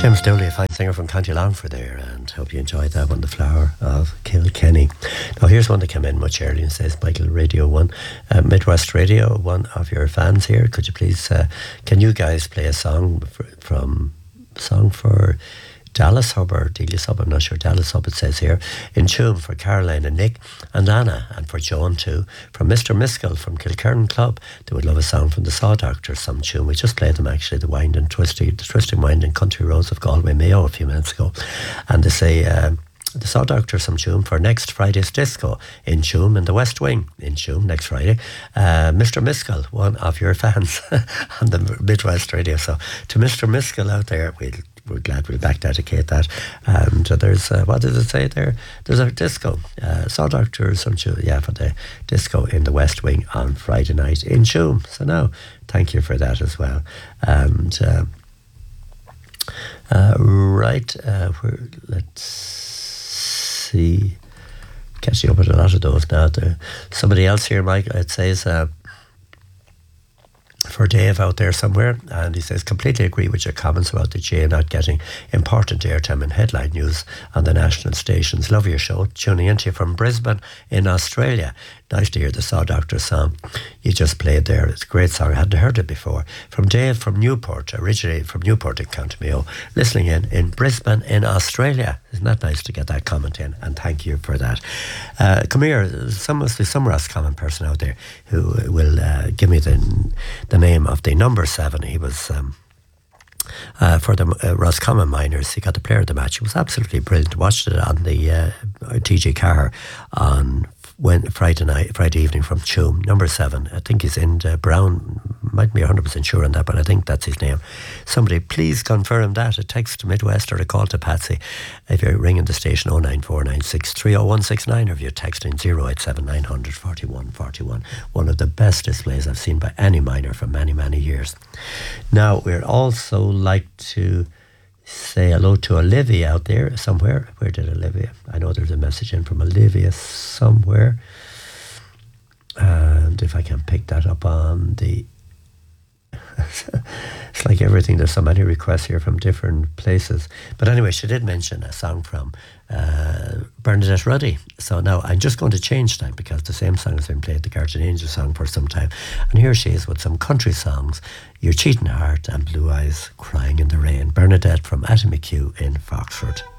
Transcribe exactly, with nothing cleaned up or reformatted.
James Dooley, a fine singer from County Longford there, and hope you enjoyed that one, The Flower of Kilkenny. Now here's one that came in much earlier and says, Michael, Radio one, uh, Midwest Radio, one of your fans here, could you please, uh, can you guys play a song for, from, song for Dallas Hub or Delia Hub, I'm not sure, Dallas Hub it says here, in tune for Caroline and Nick and Anna, and for Joan too, from Mister Miskell from Kilkerran Club. They would love a song from the Saw Doctor, some tune. We just played them actually, the Wind and Twisty, the Twisting Wind and Country Roads of Galway Mayo a few minutes ago. And they say, uh, the Saw Doctor, some tune for next Friday's disco in Tuam in the West Wing in Tuam next Friday. Uh, Mister Miskell, one of your fans on the Midwest Radio. So to Mister Miskell out there, we'll we're glad we'll back dedicate that. And uh, there's, uh, what did it say there? There's a disco, uh, Saw Doctor, some tune, yeah, for the disco in the West Wing on Friday night in Tuam. So now, thank you for that as well. And, uh, uh, right, uh, we're, let's see, catching up with a lot of those now. There, somebody else here, Mike, it says, uh, for Dave out there somewhere, and he says, completely agree with your comments about the J not getting important airtime and headline news on the national stations. Love your show. Tuning into you from Brisbane in Australia. Nice to hear the Saw Doctor song you just played there. It's a great song. I hadn't heard it before. From Dave from Newport, originally from Newport in County Mayo, listening in in Brisbane in Australia. Isn't that nice to get that comment in? And thank you for that. Uh, come here, some must be some Roscommon person out there who will uh, give me the the name of the number seven. He was um, uh, for the uh, Roscommon Miners. He got the player of the match. It was absolutely brilliant. Watched it on the uh, T G Carr on when Friday night, Friday evening from Tuam, number seven. I think he's in uh, Brown. Might be one hundred percent sure on that, but I think that's his name. Somebody please confirm that. A text to Midwest or a call to Patsy if you're ringing the station oh nine four nine six three oh one six nine, or if you're texting oh eight seven nine hundred forty-one forty-one. One of the best displays I've seen by any miner for many, many years. Now, we'd also like to say hello to Olivia out there somewhere. Where did Olivia? I know there's a message in from Olivia somewhere. And if I can pick that up on the... It's like everything, there's so many requests here from different places. But anyway, she did mention a song from uh, Bernadette Ruddy. So now I'm just going to change time because the same song has been played, the Guardian Angel song, for some time. And here she is with some country songs, Your Cheating Heart and Blue Eyes Crying in the Rain. Bernadette from Attie McHugh in Foxford.